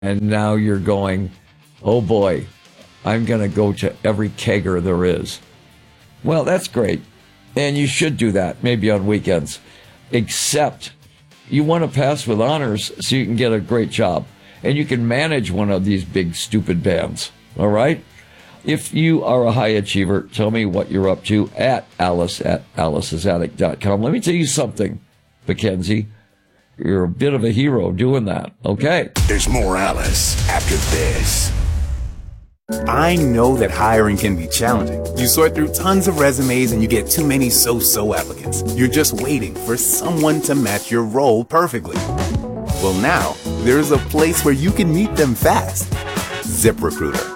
And now you're going, oh boy, I'm going to go to every kegger there is. Well, that's great. And you should do that, maybe on weekends. Except you want to pass with honors so you can get a great job. And you can manage one of these big, stupid bands. All right? If you are a high achiever, tell me what you're up to at alice@alicesaddict.com. Let me tell you something, Mackenzie. You're a bit of a hero doing that. Okay. There's more Alice after this. I know that hiring can be challenging. You sort through tons of resumes and you get too many so-so applicants. You're just waiting for someone to match your role perfectly. Well, now, there's a place where you can meet them fast. ZipRecruiter.